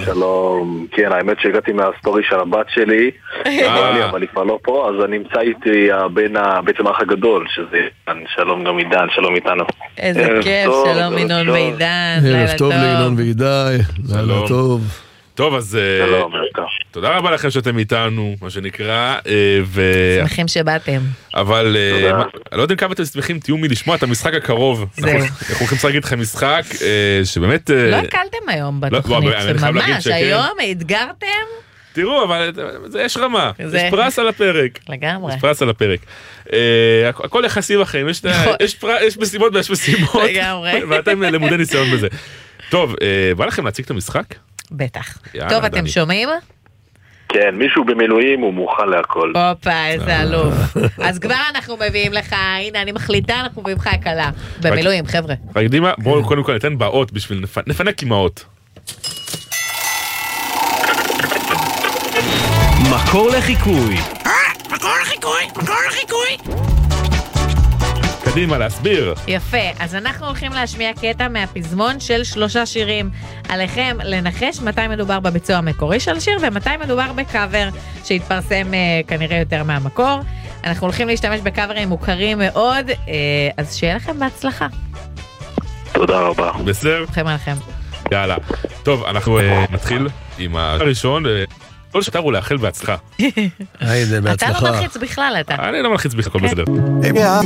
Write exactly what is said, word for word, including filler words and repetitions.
שלום. כן, האמת שהגעתי מהסטורי של הבת שלי, אבל היא כבר לא פה, אז אני נמצא איתי בעצם האח הגדול, שזה שלום גם עידן, שלום איתנו. איזה כיף, שלום ינון ועידן, ערב טוב לינון ועידן, לילה טוב. טוב, אז תודה רבה לכם שאתם איתנו, מה שנקרא, שמחים שבאתם. אבל אני לא יודע כמה אתם שמחים, תהיו מלשמוע את המשחק הקרוב. אנחנו הולכים לשחק איתכם משחק שבאמת... לא הקלתם היום בתוכנית, שממש, היום התגרתם? תראו, אבל יש רמה, יש פרס על הפרק. לגמרי. יש פרס על הפרק. הכל יחסי בכם, יש משימות ויש משימות. לגמרי. ואתם למודי ניסיון בזה. טוב, בא לכם להציג את המשחק? בטח. טוב, אתם שומעים? כן, מישהו במילואים הוא מוכן להכל. אופה, איזה אלוף. אז כבר אנחנו מביאים לך, הנה אני מחליטה, אנחנו מביאים לך הקלה. במילואים, חבר'ה. רק דימה, בואו קודם כל ניתן באות בשביל נפנק עם האות. מקור לחיקוי. מקור לחיקוי, מקור לחיקוי. קדימה, להסביר. יפה, אז אנחנו הולכים להשמיע קטע מהפזמון של שלושה שירים. עליכם לנחש מתי מדובר בביצוע המקורי של השיר, ומתי מדובר בקאבר שהתפרסם uh, כנראה יותר מהמקור. אנחנו הולכים להשתמש בקאברים מוכרים מאוד, uh, אז שיהיה לכם בהצלחה. תודה רבה. בסדר? הולכים עליכם. יאללה. טוב, אנחנו uh, נתחיל עם הראשון. כל שתר הוא לאחל בהצלחה. היידה, בהצלחה. אתה לא מלחיץ בכלל, אתה. אני לא מלחיץ בכלל, הכל בסדר.